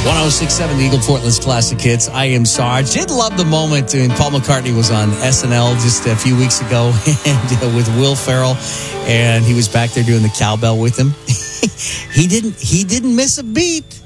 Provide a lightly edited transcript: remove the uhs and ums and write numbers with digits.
1067 Eagle Portland's Classic Hits. I am Sarge. Did love the moment when Paul McCartney was on SNL just a few weeks ago and with Will Ferrell, and he was back there doing the cowbell with him. He didn't miss a beat.